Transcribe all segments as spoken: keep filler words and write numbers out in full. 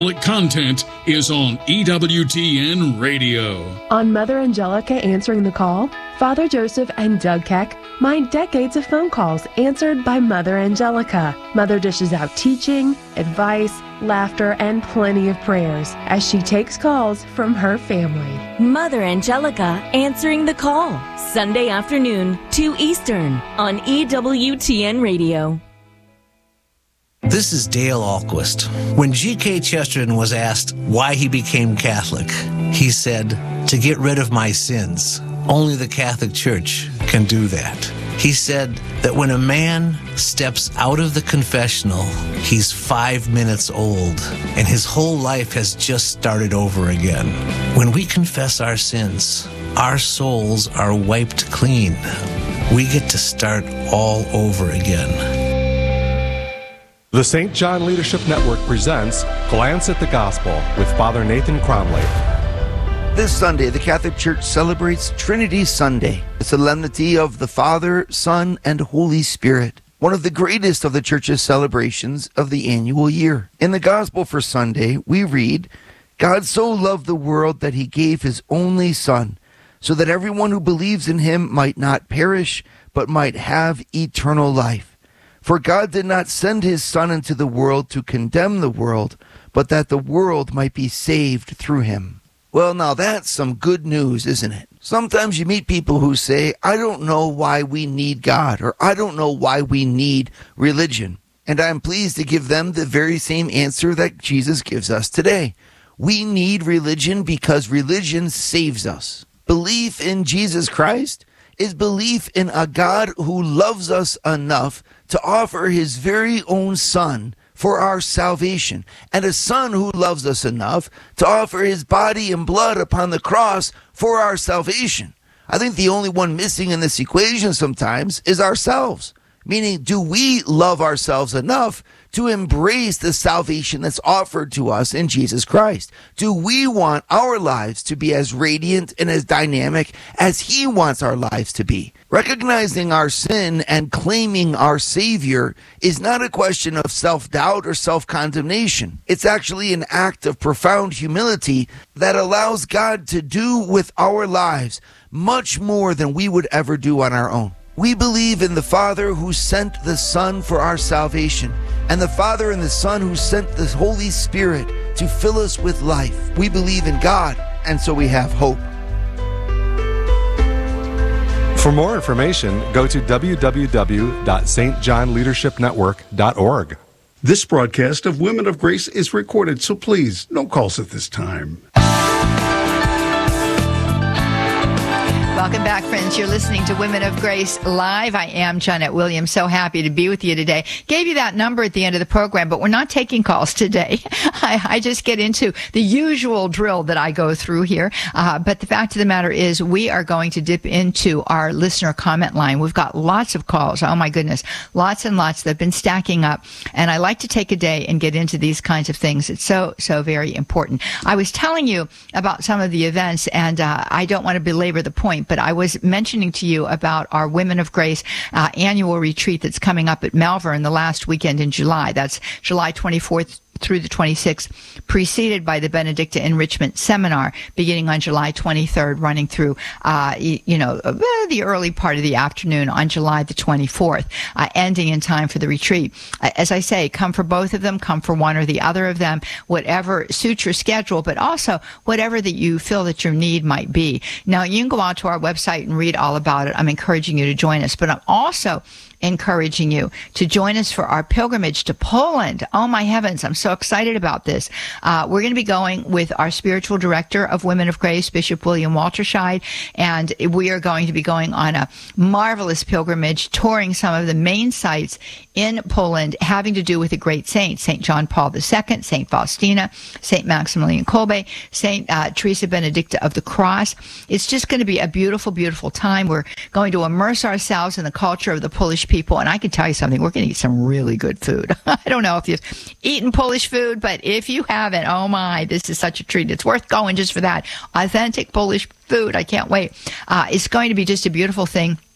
Content is on E W T N Radio. On Mother Angelica Answering the Call, Father Joseph and Doug Keck mind decades of phone calls answered by Mother Angelica. Mother dishes out teaching, advice, laughter, and plenty of prayers as she takes calls from her family. Mother Angelica Answering the Call, Sunday afternoon, two Eastern, on E W T N Radio. This is Dale Ahlquist. When G K Chesterton was asked why he became Catholic, he said, "To get rid of my sins. Only the Catholic Church can do that." He said that when a man steps out of the confessional, he's five minutes old, and his whole life has just started over again. When we confess our sins, our souls are wiped clean. We get to start all over again. The Saint John Leadership Network presents Glance at the Gospel with Father Nathan Cromley. This Sunday, the Catholic Church celebrates Trinity Sunday, the solemnity of the Father, Son, and Holy Spirit, one of the greatest of the Church's celebrations of the annual year. In the Gospel for Sunday, we read, "God so loved the world that he gave his only Son, so that everyone who believes in him might not perish, but might have eternal life. For God did not send his Son into the world to condemn the world, but that the world might be saved through him." Well, now that's some good news, isn't it? Sometimes you meet people who say, "I don't know why we need God," or "I don't know why we need religion." And I'm pleased to give them the very same answer that Jesus gives us today. We need religion because religion saves us. Belief in Jesus Christ is belief in a God who loves us enough to offer his very own Son for our salvation, and a Son who loves us enough to offer his body and blood upon the cross for our salvation. I think the only one missing in this equation sometimes is ourselves. Meaning, do we love ourselves enough to embrace the salvation that's offered to us in Jesus Christ? Do we want our lives to be as radiant and as dynamic as he wants our lives to be? Recognizing our sin and claiming our Savior is not a question of self-doubt or self-condemnation. It's actually an act of profound humility that allows God to do with our lives much more than we would ever do on our own. We believe in the Father who sent the Son for our salvation, and the Father and the Son who sent the Holy Spirit to fill us with life. We believe in God, and so we have hope. For more information, go to w w w dot s t john leadership network dot org. This broadcast of Women of Grace is recorded, so please, no calls at this time. Welcome back, friends. You're listening to Women of Grace Live. I am Jeanette Williams. So happy to be with you today. Gave you that number at the end of the program, but we're not taking calls today. I, I just get into the usual drill that I go through here. Uh, but the fact of the matter is we are going to dip into our listener comment line. We've got lots of calls. Oh, my goodness. Lots and lots that have been stacking up. And I like to take a day and get into these kinds of things. It's so, so very important. I was telling you about some of the events, and uh, I don't want to belabor the point, but I was mentioning to you about our Women of Grace uh, annual retreat that's coming up at Malvern the last weekend in July. That's July twenty-fourth through the twenty-sixth, preceded by the Benedicta Enrichment Seminar, beginning on July twenty-third, running through, uh, you know, the early part of the afternoon on July the twenty-fourth, uh, ending in time for the retreat. Uh, as I say, come for both of them, come for one or the other of them, whatever suits your schedule, but also whatever that you feel that your need might be. Now, you can go out to our website and read all about it. I'm encouraging you to join us, but I'm also encouraging you to join us for our pilgrimage to Poland. Oh, my heavens, I'm so excited about this. Uh, we're going to be going with our spiritual director of Women of Grace, Bishop William Walterscheid, and we are going to be going on a marvelous pilgrimage, touring some of the main sites in Poland having to do with the great saints, Saint John Paul the Second, Saint Faustina, Saint Maximilian Kolbe, Saint uh, Teresa Benedicta of the Cross. It's just going to be a beautiful, beautiful time. We're going to immerse ourselves in the culture of the Polish people, and I can tell you something, we're going to eat some really good food. I don't know if you've eaten Polish food, but if you haven't, oh my, this is such a treat. It's worth going just for that. Authentic Polish food. I can't wait. Uh, it's going to be just a beautiful thing.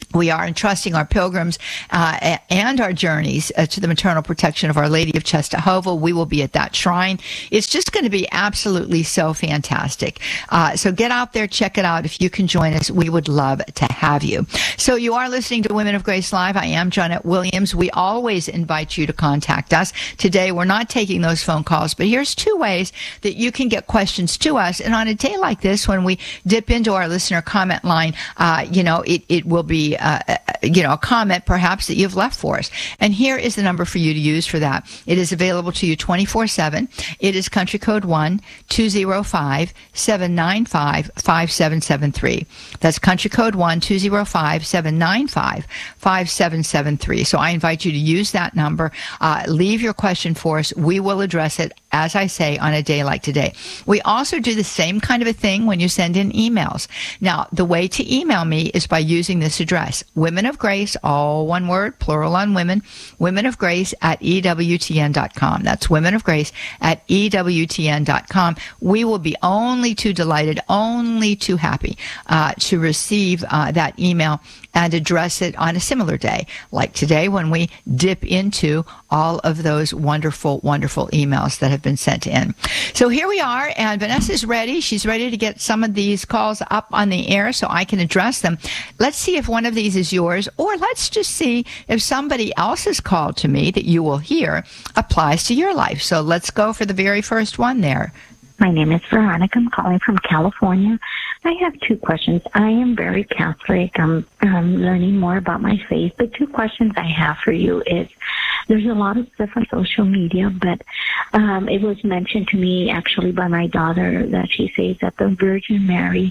We are entrusting our pilgrims uh, and our journeys uh, to the maternal protection of Our Lady of Czestochowa. We will be at that shrine. It's just going to be absolutely so fantastic. Uh, so get out there, check it out. If you can join us, we would love to have you. So you are listening to Women of Grace Live. I am Johnnette Williams. We always invite you to contact us. Today, we're not taking those phone calls, but here's two ways that you can get questions to us. And on a day like this, when we dip into our listener comment line, uh, you know, it, it will be Uh, you know, a comment perhaps that you've left for us. And here is the number for you to use for that. It is available to you twenty-four seven. It is country code one two zero five seven nine five five seven seven three. That's country code one two zero five seven nine five five seven seven three. So I invite you to use that number. Uh, leave your question for us. We will address it, as I say, on a day like today. We also do the same kind of a thing when you send in emails. Now, the way to email me is by using this address. Women of Grace, all one word, plural on women, women of grace at E W T N dot com. That's women of grace at E W T N dot com. We will be only too delighted, only too happy uh, to receive uh, that email and address it on a similar day, like today when we dip into all of those wonderful, wonderful emails that have been sent in. So here we are, and Vanessa's ready. She's ready to get some of these calls up on the air so I can address them. Let's see if one of these is yours, or let's just see if somebody else's call to me that you will hear applies to your life. So let's go for the very first one there. My name is Veronica. I'm calling from California. I have two questions. I am very Catholic. I'm um, learning more about my faith. The two questions I have for you is, there's a lot of stuff on social media, but um, it was mentioned to me actually by my daughter that she says that the Virgin Mary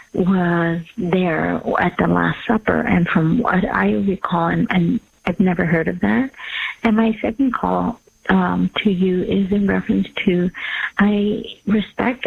was there at the Last Supper. And from what I recall, and, and I've never heard of that. And my second call Um, to you is in reference to, I respect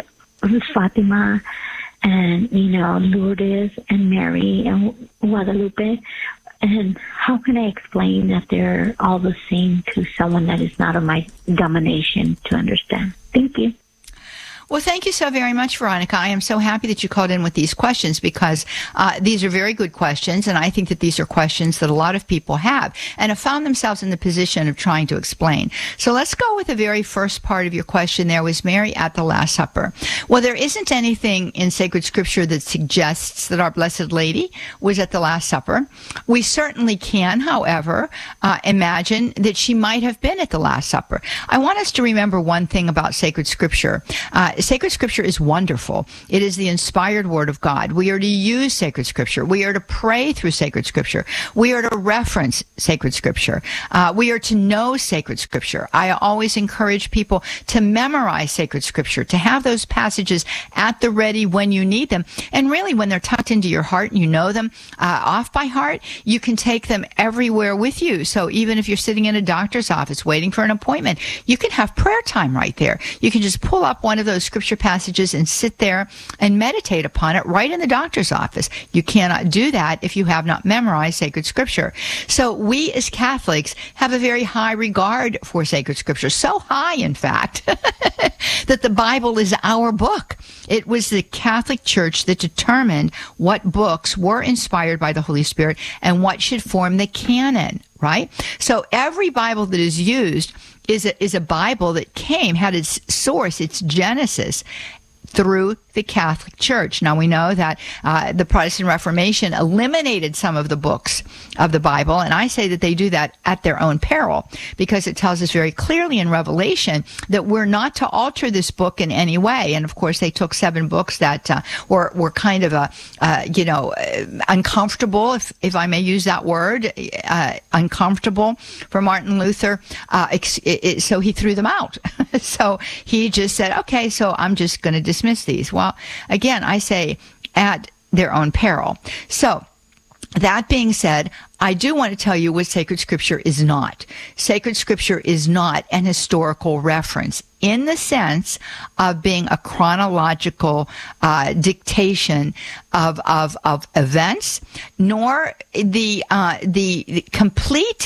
Fatima and, you know, Lourdes and Mary and Guadalupe. And how can I explain that they're all the same to someone that is not of my domination to understand? Thank you. Well, thank you so very much, Veronica. I am so happy that you called in with these questions because uh, these are very good questions, and I think that these are questions that a lot of people have and have found themselves in the position of trying to explain. So let's go with the very first part of your question there. Was Mary at the Last Supper? Well, there isn't anything in sacred scripture that suggests that our Blessed Lady was at the Last Supper. We certainly can, however, uh, imagine that she might have been at the Last Supper. I want us to remember one thing about sacred scripture. Uh, Sacred Scripture is wonderful. It is the inspired Word of God. We are to use Sacred Scripture. We are to pray through Sacred Scripture. We are to reference Sacred Scripture. Uh, we are to know Sacred Scripture. I always encourage people to memorize Sacred Scripture, to have those passages at the ready when you need them. And really, when they're tucked into your heart and you know them uh, off by heart, you can take them everywhere with you. So even if you're sitting in a doctor's office waiting for an appointment, you can have prayer time right there. You can just pull up one of those scripture passages and sit there and meditate upon it right in the doctor's office. You cannot do that if you have not memorized sacred scripture. So we as Catholics have a very high regard for sacred scripture, so high, in fact, that the Bible is our book. It was the Catholic Church that determined what books were inspired by the Holy Spirit and what should form the canon, right? So every Bible that is used is a, is a Bible that came, had its source, its genesis, through the Catholic Church. Now, we know that uh, the Protestant Reformation eliminated some of the books of the Bible, and I say that they do that at their own peril, because it tells us very clearly in Revelation that we're not to alter this book in any way. And, of course, they took seven books that uh, were, were kind of, a, uh, you know, uh, uncomfortable, if, if I may use that word, uh, uncomfortable for Martin Luther, uh, it, it, so he threw them out. So he just said, okay, so I'm just going to dismiss these. Well, again, I say at their own peril. So that being said, I do want to tell you what sacred scripture is not. Sacred scripture is not an historical reference in the sense of being a chronological uh, dictation of, of, of events, nor the, uh, the, the complete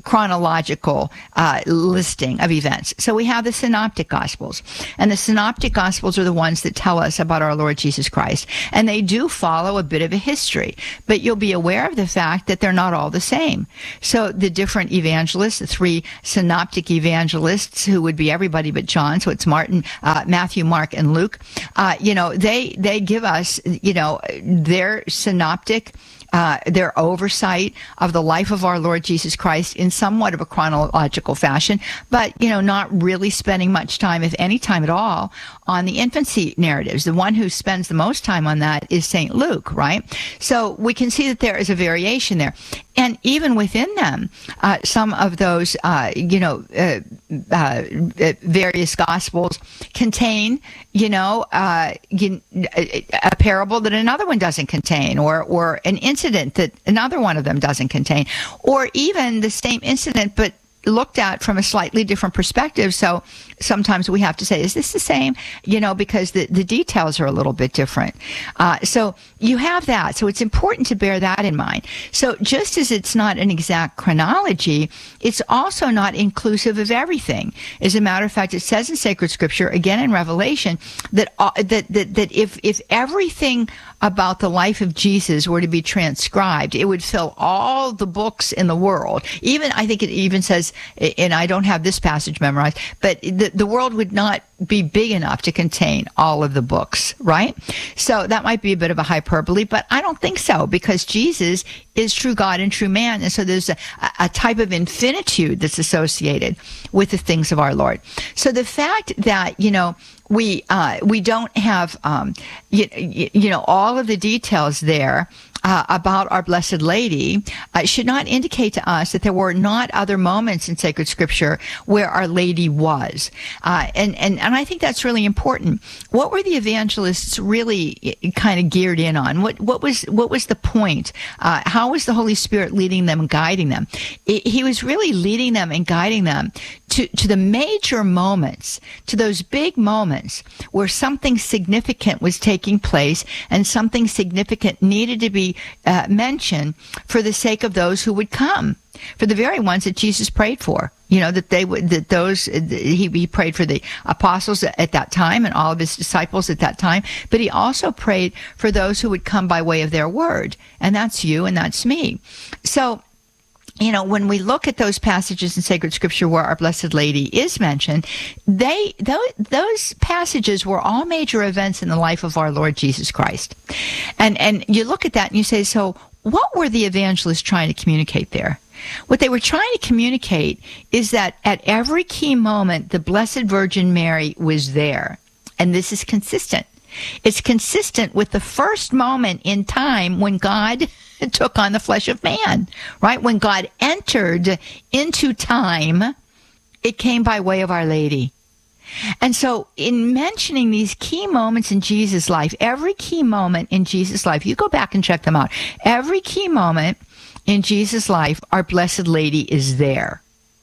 chronological uh, listing of events. So we have the Synoptic Gospels, and the Synoptic Gospels are the ones that tell us about our Lord Jesus Christ, and they do follow a bit of a history, but you'll be aware of the fact that they're not all the same. So the different evangelists, the three synoptic evangelists, who would be everybody but John, so it's Martin, uh, Matthew, Mark, and Luke, uh, you know, they, they give us, you know, their synoptic Uh, their oversight of the life of our Lord Jesus Christ in somewhat of a chronological fashion, but, you know, not really spending much time, if any time at all, on the infancy narratives. The one who spends the most time on that is Saint Luke, right? So we can see that there is a variation there. And even within them, uh, some of those, uh, you know, uh, uh, various Gospels contain, you know, uh, you, a parable that another one doesn't contain, or, or an incident that another one of them doesn't contain, or even the same incident but looked at from a slightly different perspective. So sometimes we have to say, is this the same? You know, because the, the details are a little bit different. Uh, so you have that. So it's important to bear that in mind. So just as it's not an exact chronology, it's also not inclusive of everything. As a matter of fact, it says in sacred scripture, again in Revelation, that uh, that, that that if if everything about the life of Jesus were to be transcribed, it would fill all the books in the world. Even, I think it even says, and I don't have this passage memorized, but the, the world would not be big enough to contain all of the books, right? So that might be a bit of a hyperbole, but I don't think so, because Jesus is true God and true man. And so there's a, a type of infinitude that's associated with the things of our Lord. So the fact that, you know, we uh, we don't have, um, you, you know, all of the details there uh, about our Blessed Lady uh, should not indicate to us that there were not other moments in sacred scripture where Our Lady was. Uh, and, and, and I think that's really important. What were the evangelists really kind of geared in on? What, what was, what was the point? Uh, how was the Holy Spirit leading them and guiding them? It, he was really leading them and guiding them to, to the major moments, to those big moments where something significant was taking place and something significant needed to be uh, mentioned for the sake of those who would come, for the very ones that Jesus prayed for. You know, that they would, that those, he, he prayed for the apostles at that time and all of his disciples at that time, but he also prayed for those who would come by way of their word. And that's you and that's me. So, you know, when we look at those passages in sacred scripture where Our Blessed Lady is mentioned, they those, those passages were all major events in the life of our Lord Jesus Christ. And and you look at that and you say, so what were the evangelists trying to communicate there? What they were trying to communicate is that at every key moment, the Blessed Virgin Mary was there. And this is consistent. It's consistent with the first moment in time when God took on the flesh of man, right? When God entered into time, it came by way of Our Lady. And so in mentioning these key moments in Jesus' life, every key moment in Jesus' life, you go back and check them out. Every key moment in Jesus' life, Our Blessed Lady is there.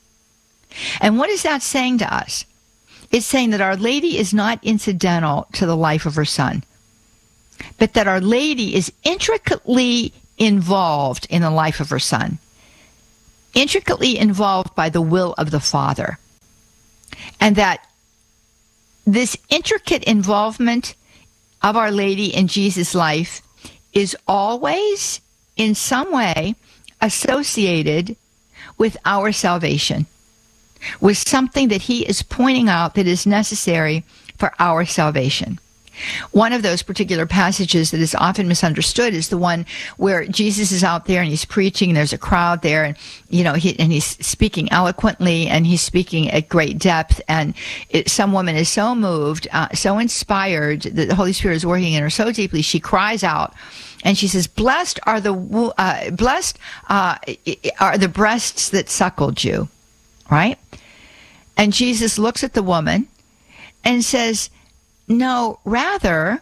And what is that saying to us? It's saying that Our Lady is not incidental to the life of her Son, but that Our Lady is intricately involved in the life of her Son, intricately involved by the will of the Father, and that this intricate involvement of Our Lady in Jesus' life is always, in some way, associated with our salvation, with something that he is pointing out that is necessary for our salvation. One of those particular passages that is often misunderstood is the one where Jesus is out there and he's preaching, and there's a crowd there, and you know, he, and he's speaking eloquently and he's speaking at great depth, and it, some woman is so moved, uh, so inspired that the Holy Spirit is working in her so deeply, she cries out. And she says, "Blessed are the uh, blessed uh, are the breasts that suckled you," right? And Jesus looks at the woman and says, "No, rather,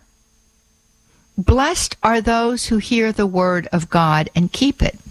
blessed are those who hear the word of God and keep it."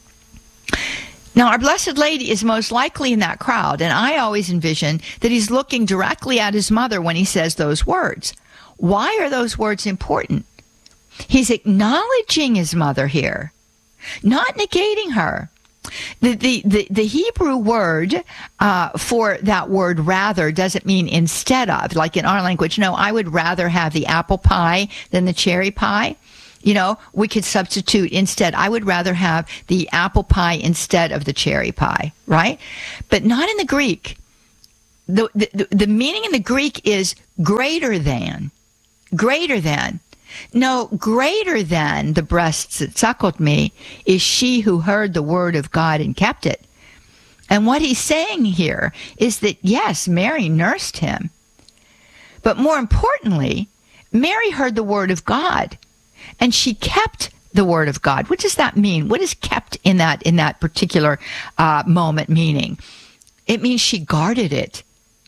Now, Our Blessed Lady is most likely in that crowd, and I always envision that he's looking directly at his mother when he says those words. Why are those words important? He's acknowledging his mother here, not negating her. The, the, the, the Hebrew word uh, for that word rather doesn't mean instead of, like in our language. No, I would rather have the apple pie than the cherry pie. You know, we could substitute instead. I would rather have the apple pie instead of the cherry pie, right? But not in the Greek. The, the, the meaning in the Greek is greater than, greater than. No, greater than the breasts that suckled me is she who heard the word of God and kept it. And what he's saying here is that, yes, Mary nursed him. But more importantly, Mary heard the word of God and she kept the word of God. What does that mean? What is kept in that, in that particular uh, moment meaning? It means she guarded it.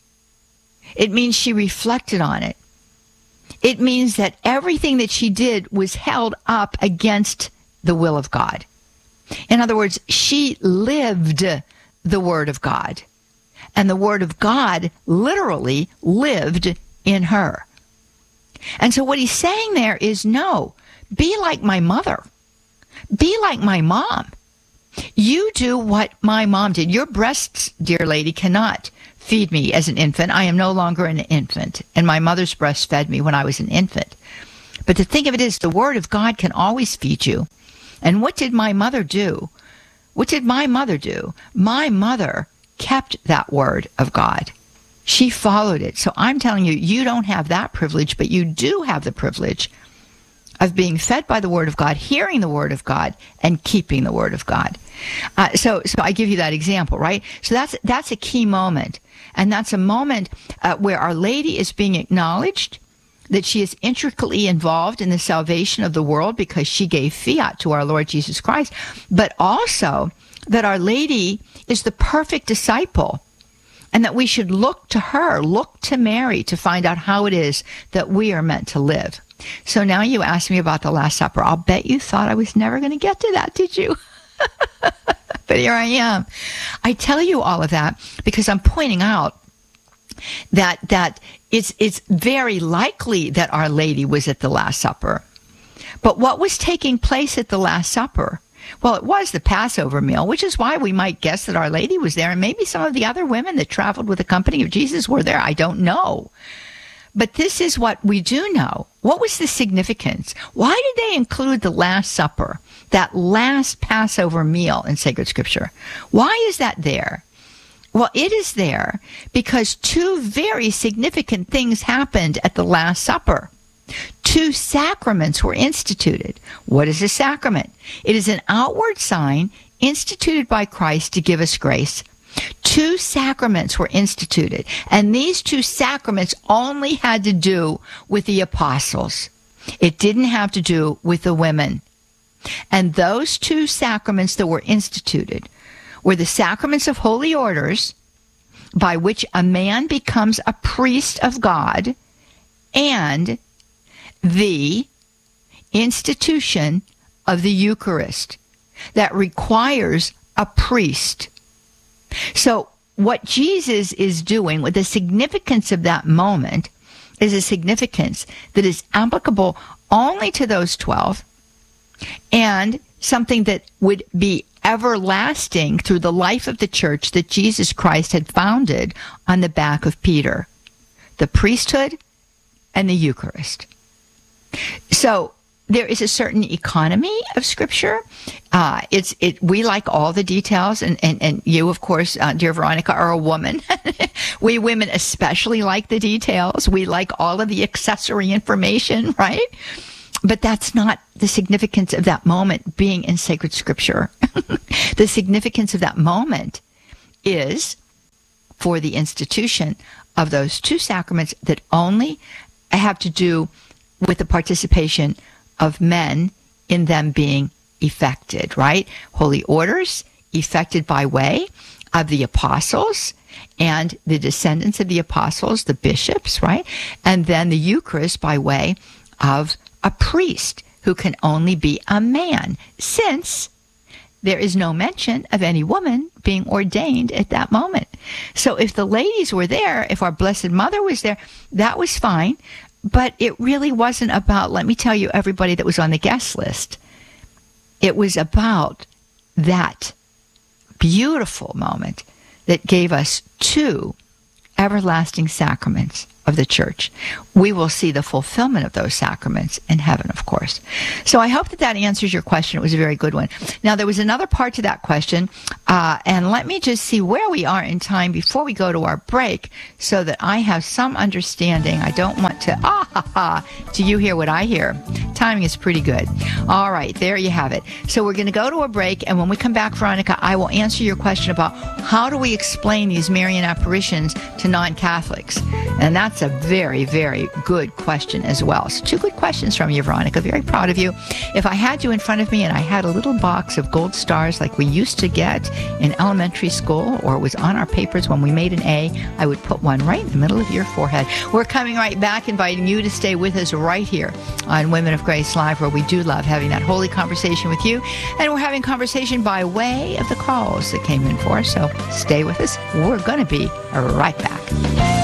It means she reflected on it. It means that everything that she did was held up against the will of God. In other words, she lived the word of God. And the word of God literally lived in her. And so what he's saying there is, no, be like my mother. Be like my mom. You do what my mom did. Your breasts, dear lady, cannot feed me as an infant. I am no longer an infant, and my mother's breast fed me when I was an infant. But the thing of it is, the word of God can always feed you. And what did my mother do? What did my mother do? My mother kept that word of God. She followed it. So I'm telling you, you don't have that privilege, but you do have the privilege of being fed by the word of God, hearing the word of God, and keeping the word of God. Uh, so, so I give you that example, right? So that's that's a key moment. And that's a moment uh, where Our Lady is being acknowledged, that she is intricately involved in the salvation of the world because she gave fiat to our Lord Jesus Christ, but also that Our Lady is the perfect disciple and that we should look to her, look to Mary to find out how it is that we are meant to live. So now you asked me about the Last Supper. I'll bet you thought I was never going to get to that, did you? But here I am. I tell you all of that because I'm pointing out that that it's it's very likely that Our Lady was at the Last Supper. But what was taking place at the Last Supper? Well, it was the Passover meal, which is why we might guess that Our Lady was there, and maybe some of the other women that traveled with the company of Jesus were there. I don't know. But this is what we do know. What was the significance? Why did they include the Last Supper, that last Passover meal in sacred scripture? Why is that there? Well, it is there because two very significant things happened at the Last Supper. Two sacraments were instituted. What is a sacrament? It is an outward sign instituted by Christ to give us grace. Two sacraments were instituted, and these two sacraments only had to do with the apostles. It didn't have to do with the women. And those two sacraments that were instituted were the sacraments of holy orders, by which a man becomes a priest of God, and the institution of the Eucharist that requires a priest. So what Jesus is doing with the significance of that moment is a significance that is applicable only to those twelve and something that would be everlasting through the life of the church that Jesus Christ had founded on the back of Peter, the priesthood and the Eucharist. So there is a certain economy of Scripture. Uh, it's it. We like all the details, and, and, and you, of course, uh, dear Veronica, are a woman. We women especially like the details. We like all of the accessory information, right? But that's not the significance of that moment being in sacred Scripture. The significance of that moment is for the institution of those two sacraments that only have to do with the participation of men in them being effected, right? Holy orders effected by way of the apostles and the descendants of the apostles, the bishops, right? And then the Eucharist by way of a priest who can only be a man, since there is no mention of any woman being ordained at that moment. So if the ladies were there, if our Blessed Mother was there, that was fine. But it really wasn't about, let me tell you, everybody that was on the guest list. It was about that beautiful moment that gave us two everlasting sacraments of the church. We will see the fulfillment of those sacraments in heaven, of course. So I hope that that answers your question. It was a very good one. Now, there was another part to that question, uh, and let me just see where we are in time before we go to our break so that I have some understanding. I don't want to, ah, ha, ha, do you hear what I hear? Timing is pretty good. All right, there you have it. So we're going to go to a break, and when we come back, Veronica, I will answer your question about how do we explain these Marian apparitions to non-Catholics. And that's a very, very good question as well. So two good questions from you, Veronica. Very proud of you. If I had you in front of me and I had a little box of gold stars like we used to get in elementary school, or it was on our papers when we made an A, I would put one right in the middle of your forehead. We're coming right back, inviting you to stay with us right here on Women of Grace Live, where we do love having that holy conversation with you. And we're having conversation by way of the calls that came in for us. So stay with us. We're going to be right back.